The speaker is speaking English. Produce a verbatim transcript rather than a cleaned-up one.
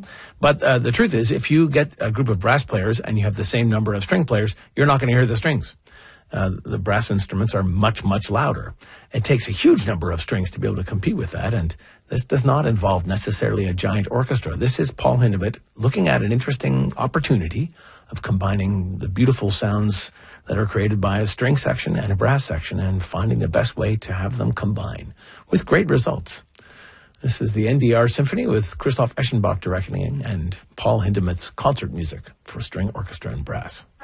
But uh, the truth is, if you get a group of brass players and you have the same number of string players, you're not going to hear the strings. Uh, the brass instruments are much, much louder. It takes a huge number of strings to be able to compete with that, and this does not involve necessarily a giant orchestra. This is Paul Hindemith looking at an interesting opportunity of combining the beautiful sounds that are created by a string section and a brass section and finding the best way to have them combine with great results. This is the N D R Symphony with Christoph Eschenbach directing and Paul Hindemith's concert music for string orchestra and brass.